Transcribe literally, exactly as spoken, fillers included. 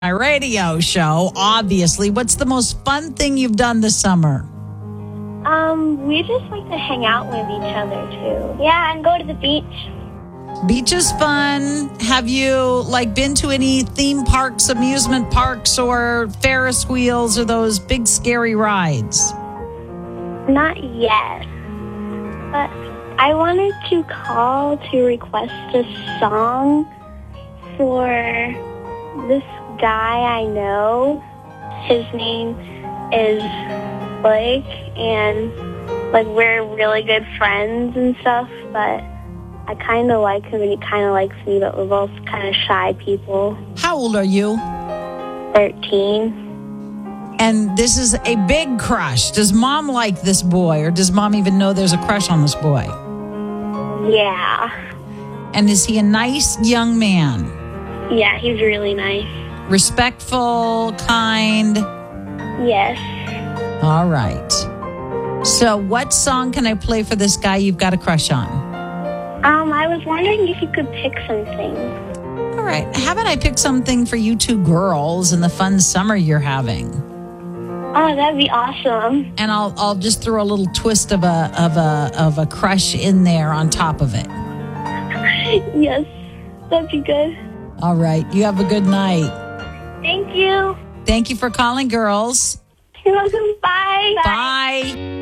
My radio show, obviously. What's the most fun thing you've done this summer? Um, we just like to hang out with each other, too. Yeah, and go to the beach. Beach is fun. Have you, like, been to any theme parks, amusement parks, or Ferris wheels, or those big, scary rides? Not yet. But I wanted to call to request a song for this guy I know. His name is Blake, and like we're really good friends and stuff, but I kind of like him and he kind of likes me, but we're both kind of shy people. How old are you? thirteen. And this is a big crush. Does mom like this boy, or does mom even know there's a crush on this boy? Yeah. And is he a nice young man? Yeah, he's really nice. Respectful, kind? Yes. All right. So what song can I play for this guy you've got a crush on? Um, I was wondering if you could pick something. All right. How about I pick something for you two girls in the fun summer you're having? Oh, that'd be awesome. And I'll I'll just throw a little twist of a of a of a crush in there on top of it. Yes, that'd be good. All right. You have a good night. Thank you. Thank you for calling, girls. You're welcome. Bye. Bye.